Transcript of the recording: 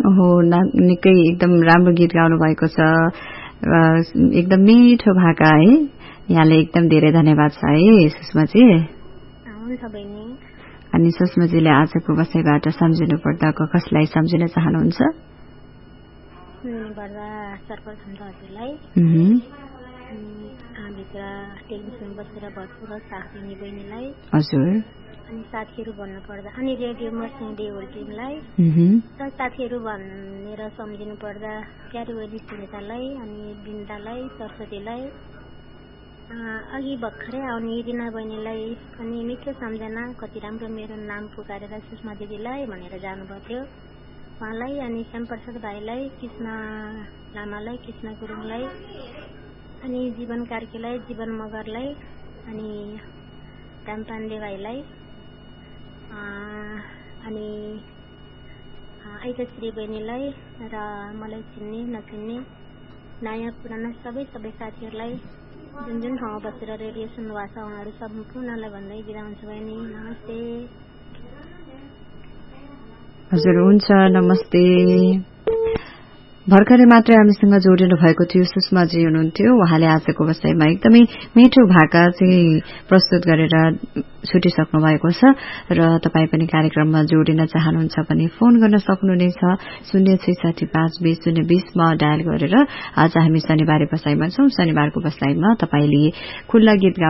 ओहो निकै एकदम राम्रो गीत गाउनु भएको छ एकदम मिठो भाका है यहाँले एकदम धेरै धन्यवाद छ है सुषमाजी हुन्छ बहिनी अनि सुषमाजीले आजको बसाइबाट सम्झिनु पर्दा कसलाई सम्झिन चाहनुहुन्छ सर्वप्रथम त हजुरलाई भित्र टेलिभिजन बसेर भरपूर साथ दिने बहिनीलाई हजुर अनि साथीहरू भन्नुपर्दा अनि रेडियोमा सुन्दै टिमलाई र साथीहरू भनेर सम्झिनु पर्दा प्यारी बहिनी सुनितालाई अनि बिन्दालाई सरस्वतीलाई अघि भर्खरै आउने रिना बहिनीलाई अनि मिठो सम्झना कति राम्रो मेरो नाम पुकारेर सुषमा दिदीलाई भनेर जानुभएको थियो उहाँलाई अनि श्यामप्रसाद भाइलाई कृष्ण लामालाई कृष्ण गुरुङलाई अनि जीवन कार्कीलाई जीवन मगरलाई अनि राम पाण्डे भाइलाई अनि आइताश्री बहिनीलाई र मलाई चिन्ने नचिन्ने नयाँ पुराना सबै साथीहरूलाई जुन जुन ठाउँमा बसेर रेडियो सुन्नुभएको छ उहाँहरू सम्पूर्णलाई भन्दै बिदा हुन्छ बहिनी नमस्ते हजुर हुन्छ नमस्ते भर्खरै मात्रै हामीसँग जोडिनु भएको थियो सुषमाजी हुनुहुन्थ्यो उहाँले आजको बसाइमा एकदमै मिठो भाका चाहिँ प्रस्तुत गरेर छुटिसक्नु भएको छ र तपाई पनि कार्यक्रममा जोडिन चाहनुहुन्छ भने फोन गर्न सक्नुहुनेछ 0665020 मा डायल गरेर आज हामी शनिबारे बसाइमा छौं शनिबारको बसाइमा तपाईले खुल्ला गीत